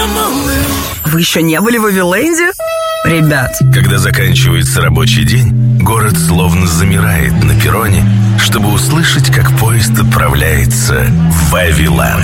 Вы еще не были в Вавиленде? Ребят, Когда заканчивается рабочий день, город словно замирает на перроне, чтобы услышать, как поезд отправляется в Вавиланд.